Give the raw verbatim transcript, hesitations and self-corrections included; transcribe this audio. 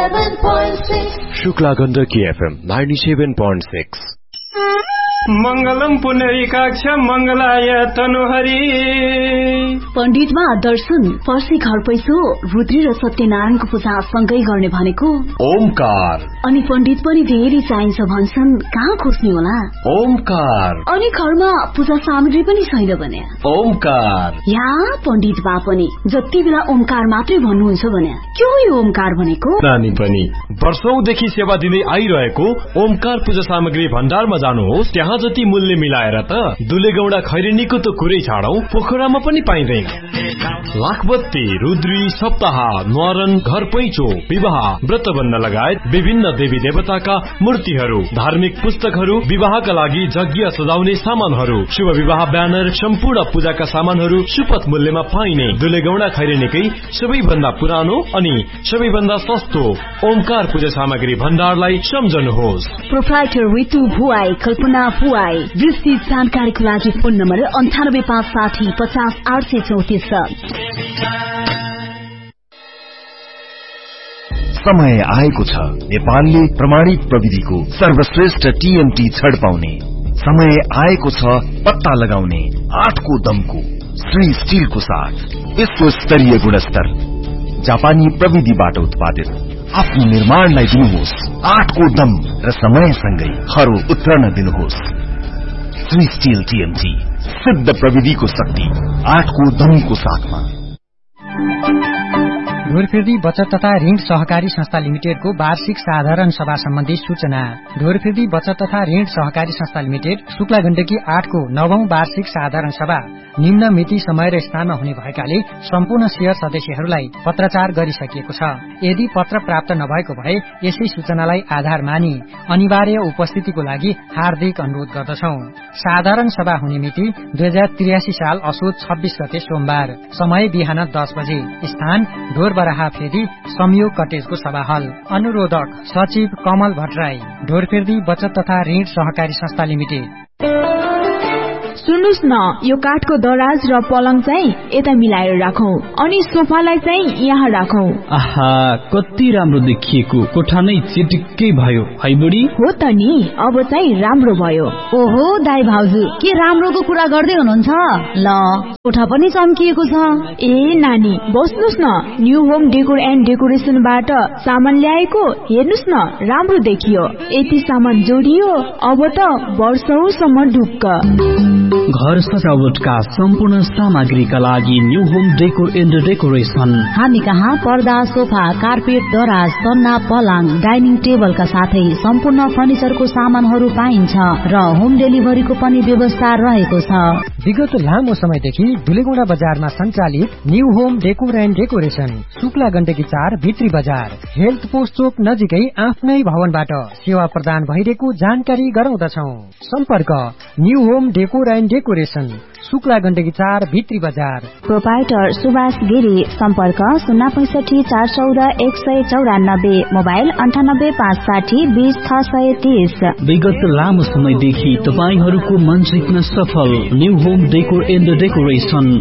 ninety-seven point six. Shukla Gandaki F M ninety-seven point six. मंगलम पुनरीकाक्ष मंगलाय तनुहरी। पण्डितमा दर्शन पर्सी घर पैसो रुद्री र सत्यनारायणको पूजा सँगै गर्ने भनेको ओमकार। अनि पण्डित पनि धेरै चाहिन्छ भन्छन्, कहाँ खोज्ने होला? ओमकार। अनि घरमा पूजा सामग्री पनि छैन भने ओमकार। या पण्डित बा पनि जति बेला ओमकार मात्रै भन्नुहुन्छ भने के हो यो ओमकार भनेको? नानी पनि वर्षौंदेखि सेवा दिँदै आइरहेको ओमकार पूजा सामग्री भण्डारमा जानुहोस्, त्यहाँ जति मूल्य मिलाएर त दुलेगौडा खैरेनीको त कुरै छाडौ, पोखरामा पनि पाइँदैन। लाखबत्ती, रुद्री, सप्ताह, न्वारन, घर पैँचो, विवाह, व्रतबन्ध लगायत विभिन्न देवी देवताका मूर्तिहरू, धार्मिक पुस्तकहरू, विवाहका लागि यज्ञ सजाउने सामानहरू, शुभ विवाह ब्यानर, सम्पूर्ण पूजाका सामानहरू सुपथ मूल्यमा पाइने दुलेगौडा खैरेनीकै सबैभन्दा पुरानो अनि सबैभन्दा सस्तो ओमकार पूजा सामग्री भण्डारलाई सम्झनुहोस्। प्रोप्राइटर ऋतु भुवाई, कल्पना भुवाई। विस्तृत जानकारीको लागि फोन नम्बर अन्ठानब्बे पाँच साठी पचास आठ सय चौतिस। समय आएको छ नेपालले प्रमाणित प्रविधिको सर्वश्रेष्ठ टीएमटी छड पाउने। समय आएको छ पत्ता लगाउने आठको दमको श्री स्टीलको साथ विश्व स्तरीय गुणस्तर जापानी प्रविधिबाट उत्पादित आफ्नो निर्माणलाई दिनुहोस् आठको दम र समयसँगै खरो उत्रन दिनुहोस्। श्री स्टील टीएमटी सिद्ध प्रविधिको शक्ति आठको दमको साथमा। ढोरफिर्दी बचत तथा ऋण सहकारी संस्था लिमिटेडको वार्षिक साधारण सभा सम्बन्धी सूचना। ढोरफिर्दी बचत तथा ऋण सहकारी संस्था लिमिटेड शुक्ला गण्डकी आठको नवौं वार्षिक साधारण सभा निम्न मिति समय र स्थानमा हुने भएकाले सम्पूर्ण शेयर सदस्यहरूलाई पत्राचार गरिसकिएको छ। यदि पत्र प्राप्त नभएको भए यसै सूचनालाई आधार मानी अनिवार्य उपस्थितिको लागि हार्दिक अनुरोध गर्दछौ। साधारण सभा हुने मिति दुई हजार त्रियासी साल असोज छब्बीस गते सोमबार। समय बिहान दस बजे। स्थान ढोर बराहा फेदी संयोग कटेजको सभा हल। अनुरोधक सचिव कमल भट्टराई, ढोरफिर्दी बचत तथा ऋण सहकारी संस्था लिमिटेड। सुन्नुस् न, यो काठको दराज र पलङ चाहिँ यता मिलाएर राखौं अनि सोफालाई चाहिँ यहाँ राखौं। आहा, कति राम्रो देखिएको कोठा नै चिटिक्कै भयो है बुढी। हो त नि, अब चाहिँ राम्रो भयो। ओहो दाइ भाउजू, के राम्रोको कुरा गर्दै हुनुहुन्छ? ल, कोठा पनि चम्किएको छ। ए नानी, बस्नुस् न, न्यू होम डेकोर एन्ड डेकोरेसनबाट सामान ल्याएको हेर्नुस् न, राम्रो देखियो। यति सामान जोडियो, अब त वर्षौसम्म ढुक्क। घर सजावटका सम्पूर्ण सामग्रीका लागि new home decor and decoration. हामी कहाँ पर्दा, सोफा, कार्पेट, दराज, सन्ना, पलङ, डाइनिङ टेबलका साथै सम्पूर्ण फर्निचरको सामानहरू पाइन्छ र होम डेलिभरीको पनि व्यवस्था रहेको छ। विगत लामो समयदेखि दुलेगौडा बजारमा सञ्चालित new home decor and decoration, Shukla Gandaki चार भित्री बजार, हेल्थ पोस्ट चोक नजिकै आफ्नै भवनबाट सेवा प्रदान भइरहेको जानकारी गराउँदछौ। सम्पर्क new home decor and decoration, Shukla Gandaki चार भित्री बजार। प्रोपाइटर सुभाष गिरी, सम्पर्क शून्य पैसठी चार चौध एक सय चौरानब्बे, मोबाइल अन्ठानब्बे पाँच साठी बीस छ सय तीस। विगत लामो समयदेखि तपाईहरूको मन जित्न सफल new home decor and decoration